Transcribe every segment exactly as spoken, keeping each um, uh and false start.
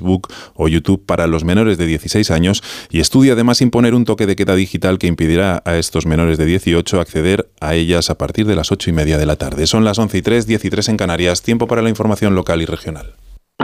Facebook o YouTube para los menores de dieciséis años y estudia además imponer un toque de queda digital que impedirá a estos menores de dieciocho acceder a ellas a partir de las ocho y media de la tarde. Son las once y tres, diez y tres en Canarias. Tiempo para la información local y regional.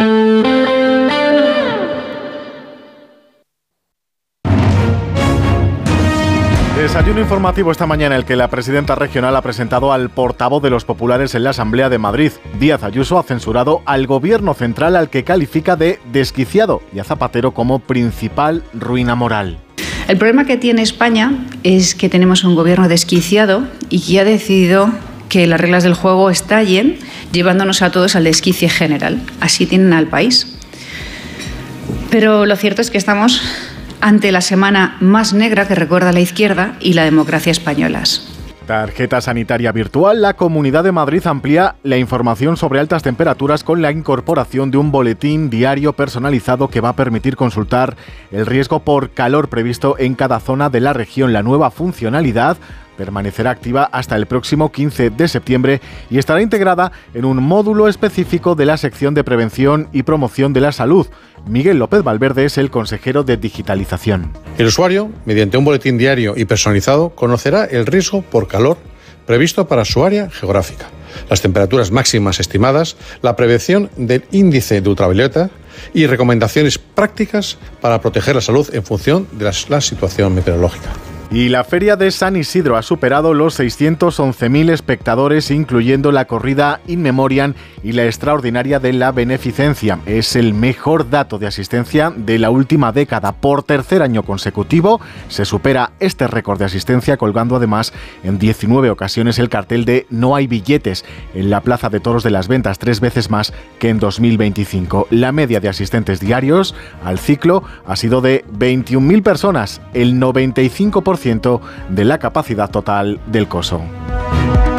Desayuno informativo esta mañana, el que la presidenta regional ha presentado al portavoz de los populares en la Asamblea de Madrid. Díaz Ayuso ha censurado al gobierno central, al que califica de desquiciado, y a Zapatero como principal ruina moral. El problema que tiene España es que tenemos un gobierno desquiciado y que ha decidido que las reglas del juego estallen, llevándonos a todos al desquicie general. Así tienen al país. Pero lo cierto es que estamos ante la semana más negra que recuerda la izquierda y la democracia españolas. Tarjeta sanitaria virtual. La Comunidad de Madrid amplía la información sobre altas temperaturas con la incorporación de un boletín diario personalizado que va a permitir consultar el riesgo por calor previsto en cada zona de la región. La nueva funcionalidad permanecerá activa hasta el próximo quince de septiembre y estará integrada en un módulo específico de la sección de prevención y promoción de la salud. Miguel López Valverde es el consejero de digitalización. El usuario, mediante un boletín diario y personalizado, conocerá el riesgo por calor previsto para su área geográfica, las temperaturas máximas estimadas, la prevención del índice de ultravioleta y recomendaciones prácticas para proteger la salud en función de la, la situación meteorológica. Y la Feria de San Isidro ha superado los seiscientos once mil espectadores, incluyendo la corrida In Memoriam y la extraordinaria de la Beneficencia. Es el mejor dato de asistencia de la última década. Por tercer año consecutivo se supera este récord de asistencia, colgando además en diecinueve ocasiones el cartel de No hay billetes en la Plaza de Toros de las Ventas, tres veces más que en dos mil veinticinco. La media de asistentes diarios al ciclo ha sido de veintiún mil personas, el noventa y cinco por ciento de la capacidad total del coso.